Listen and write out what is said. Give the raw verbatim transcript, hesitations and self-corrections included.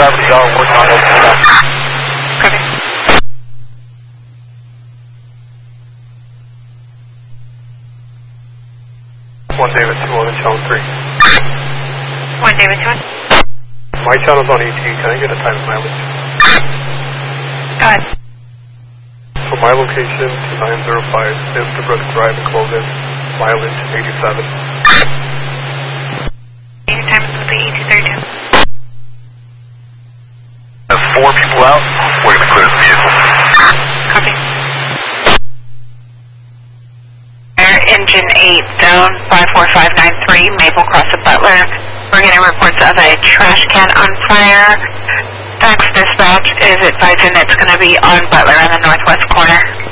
drivers are working on opening it up. Copy. One David two on channel three. One David two. My channel's on eighteen. Can I get a time of mileage? Go ahead. So my location to nine zero five Estabrook Drive in Clovis. Mileage eighty-seven. Your time is with the E two thirty-two. That's four people out. We're going to clear the vehicle. Copy. Air Engine eight, zone five four five nine three, Maple Cross of Butler. We're getting reports of a trash can on fire. Fax dispatch is advising it's going to be on Butler on the northwest corner.